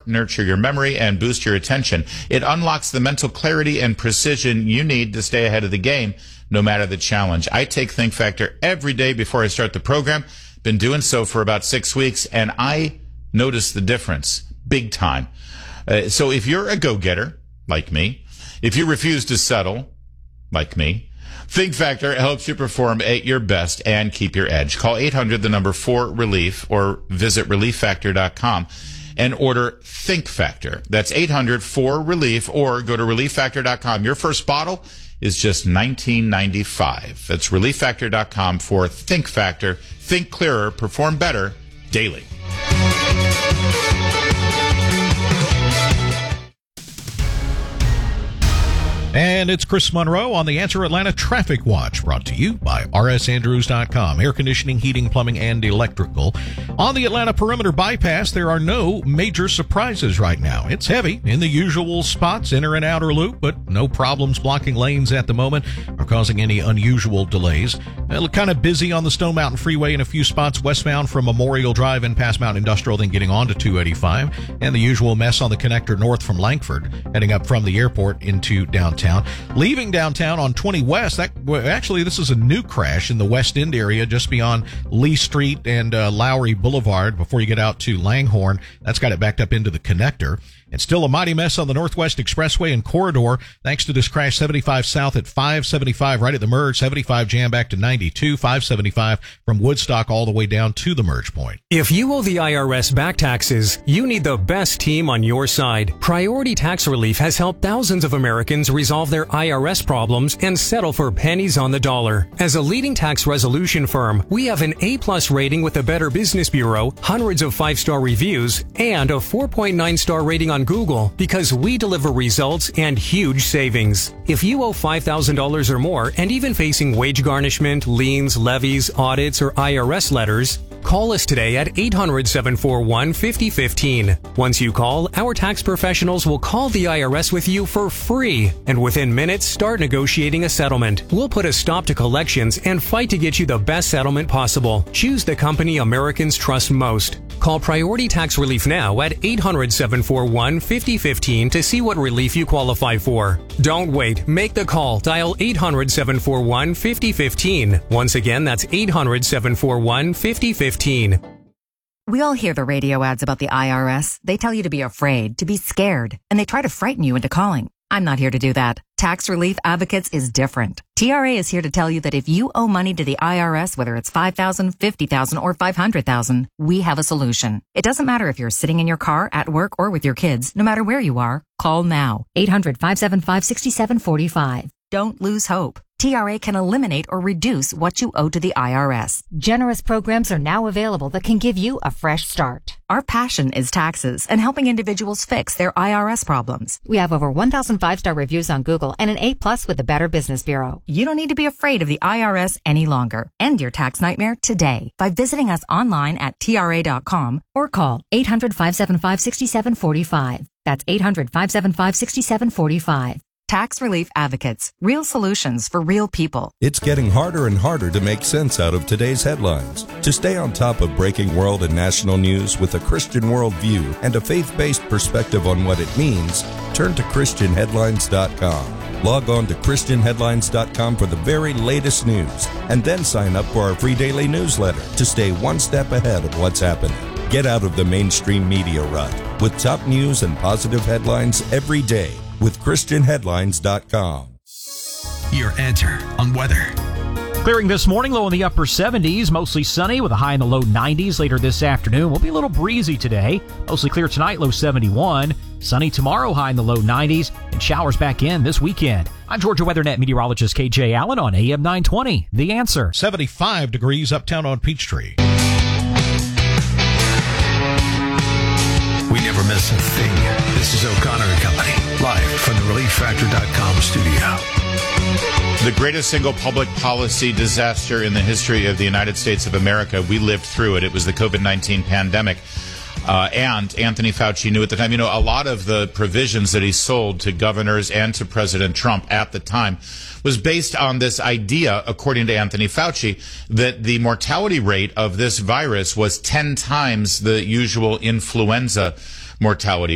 nurture your memory, and boost your attention. It unlocks the mental clarity and precision you need to stay ahead of the game, no matter the challenge. I take Think Factor every day before I start the program. Been doing so for about 6 weeks, and I notice the difference big time. So if you're a go-getter, like me, if you refuse to settle, like me, Think Factor helps you perform at your best and keep your edge. Call 800-4RELIEF or visit ReliefFactor.com and order Think Factor. That's 800-4RELIEF or go to ReliefFactor.com. Your first bottle is just $19.95. That's ReliefFactor.com for Think Factor. Think clearer, perform better daily. And it's Chris Monroe on the Answer Atlanta Traffic Watch, brought to you by rsandrews.com. Air conditioning, heating, plumbing, and electrical. On the Atlanta Perimeter Bypass, there are no major surprises right now. It's heavy in the usual spots, inner and outer loop, but no problems blocking lanes at the moment or causing any unusual delays. Kind of busy on the Stone Mountain Freeway in a few spots westbound from Memorial Drive and past Mountain Industrial, then getting on to 285. And the usual mess on the connector north from Langford, heading up from the airport into downtown. Leaving downtown on 20 West, this is a new crash in the West End area just beyond Lee Street and Lowry Boulevard before you get out to Langhorne. That's got it backed up into the connector. And still a mighty mess on the Northwest Expressway and corridor thanks to this crash 75 south at 575 right at the merge, 75 jam back to 92, 575 from Woodstock all the way down to the merge point. If you owe the IRS back taxes, you need the best team on your side. Priority Tax Relief has helped thousands of Americans resolve their IRS problems and settle for pennies on the dollar. As a leading tax resolution firm, we have an A+ rating with the Better Business Bureau, hundreds of 5-star reviews, and a 4.9-star rating on Google because we deliver results and huge savings. If you owe $5,000 or more and even facing wage garnishment, liens, levies, audits, or IRS letters, call us today at 800-741-5015. Once you call, our tax professionals will call the IRS with you for free and within minutes start negotiating a settlement. We'll put a stop to collections and fight to get you the best settlement possible. Choose the company Americans trust most. Call Priority Tax Relief now at 800-741-5015 to see what relief you qualify for. Don't wait. Make the call. Dial 800-741-5015. Once again, that's 800-741-5015. We all hear the radio ads about the IRS. They tell you to be afraid, to be scared, and they try to frighten you into calling. I'm not here to do that. Tax Relief Advocates is different. TRA is here to tell you that if you owe money to the IRS, whether it's $5,000, $50,000, or $500,000, we have a solution. It doesn't matter if you're sitting in your car, at work, or with your kids. No matter where you are, call now. 800-575-6745. Don't lose hope. TRA can eliminate or reduce what you owe to the IRS. Generous programs are now available that can give you a fresh start. Our passion is taxes and helping individuals fix their IRS problems. We have over 1,000 5-star reviews on Google and an A+ with the Better Business Bureau. You don't need to be afraid of the IRS any longer. End your tax nightmare today by visiting us online at TRA.com or call 800-575-6745. That's 800-575-6745. Tax Relief Advocates. Real solutions for real people. It's getting harder and harder to make sense out of today's headlines. To stay on top of breaking world and national news with a Christian worldview and a faith-based perspective on what it means, turn to ChristianHeadlines.com. Log on to ChristianHeadlines.com for the very latest news, and then sign up for our free daily newsletter to stay one step ahead of what's happening. Get out of the mainstream media rut with top news and positive headlines every day with ChristianHeadlines.com. Your answer on weather. Clearing this morning, low in the upper 70s, mostly sunny with a high in the low 90s later this afternoon. Will be a little breezy today. Mostly clear tonight, low 71. Sunny tomorrow, high in the low 90s, and showers back in this weekend. I'm Georgia WeatherNet meteorologist KJ Allen on AM 920. The Answer. 75 degrees uptown on Peachtree. We never miss a thing. This is O'Connor and Company, live from the ReliefFactor.com studio. The greatest single public policy disaster in the history of the United States of America. We lived through it. It was the COVID-19 pandemic. And Anthony Fauci knew at the time, a lot of the provisions that he sold to governors and to President Trump at the time was based on this idea, according to Anthony Fauci, that the mortality rate of this virus was 10 times the usual influenza mortality